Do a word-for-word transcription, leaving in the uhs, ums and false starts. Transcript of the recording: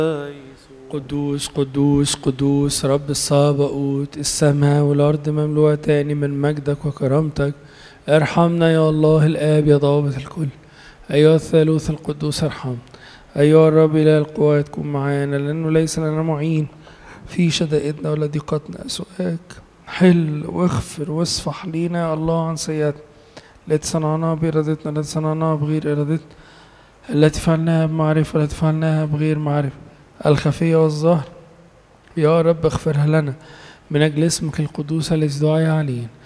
قدوس قدوس قدوس رب الصابئوت، السماء والأرض مملوءتان من مجدك وكرامتك. ارحمنا يا الله الآب يا ضابط الكل، أيها الثالوث القدوس ارحم. أيها الرب إله القوات كن معانا، لأنه ليس لنا معين في شدائدنا ولا ضيقتنا سواك. حل واغفر واصفح لينا يا الله عن سيئاتنا التي صنعناها بإرادتنا، التي صنعناها بغير إرادتنا، التي فعلناها بمعرفة والتي فعلناها بغير معرفة، الخفية والظاهر. يا رب اغفرها لنا من أجل اسمك القدوس الذي دعي عليه.